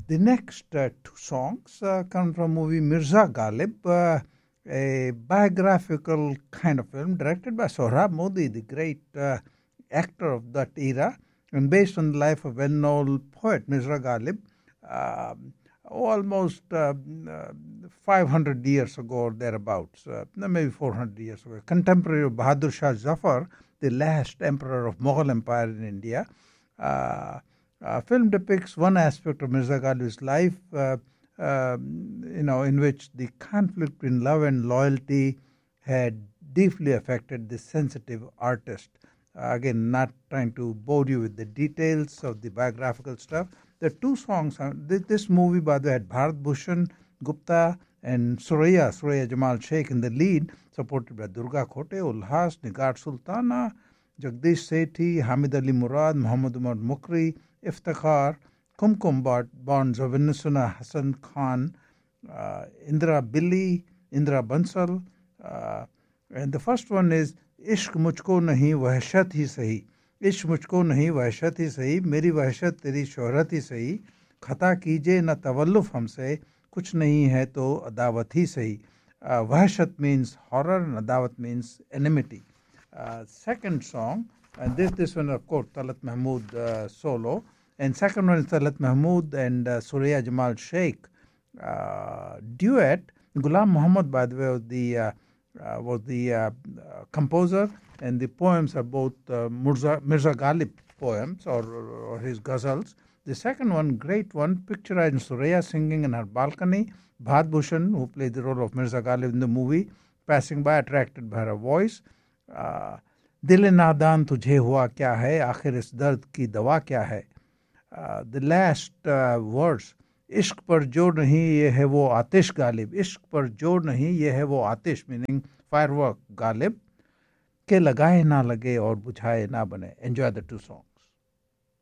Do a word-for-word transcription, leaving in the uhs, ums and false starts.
The next uh, two songs uh, come from movie Mirza Ghalib, uh, a biographical kind of film directed by Sohrab Modi, the great uh, actor of that era, and based on the life of well-known poet Mirza Ghalib, uh, almost uh, uh, five hundred years ago or thereabouts, uh, maybe four hundred years ago, contemporary of Bahadur Shah Zafar, the last emperor of Mughal Empire in India. Uh, uh, film depicts one aspect of Mirza Ghalib's life, uh, uh, you know, in which the conflict between love and loyalty had deeply affected this sensitive artist. Uh, again, not trying to bore you with the details of the biographical stuff. There are two songs. Uh, this, this movie, by the way, had Bharat Bhushan Gupta and Suraya, Suraya Jamal Sheikh in the lead, supported by Durga Khote, Ulhas, Nigar Sultana, Jagdish Sethi, Hamid Ali Murad, Muhammad Umar Mukri, Iftikhar, Kumkum Bonds of Vinnusuna Hassan Khan, uh, Indra Billi, Indra Bansal. Uh, and the first one is इश्क मुझको नहीं वहशत ही सही इश्क मुझको नहीं वहशत ही सही मेरी वहशत तेरी शोहरत ही सही खता कीजिए न तवल्लुफ हमसे कुछ नहीं है तो अदावत ही सही uh, वहशत means horror and adawat means enmity. Uh, second song, and this this one of course Talat Mahmood uh, solo, and second one is Talat Mahmood and uh, Suraya Jamal Sheikh uh, duet. Ghulam Muhammad, by the way, was the uh, Uh, was the uh, uh, composer, and the poems are both uh, Mirza, Mirza Ghalib poems or, or his ghazals. The second one, great one, picturized Suraya singing in her balcony, Bharat Bhushan, who played the role of Mirza Ghalib in the movie, passing by, attracted by her voice. Uh, Dil nadan tujhe hua kya hai, aakhir is dard ki dawa kya hai. Uh, the last uh, words, इश्क पर जोर नहीं ये है वो आतिश गालिब इश्क पर जोर नहीं ये है वो आतिश मीनिंग फायरवर्क गालिब के लगाए ना लगे और बुझाए ना बने. Enjoy the two songs.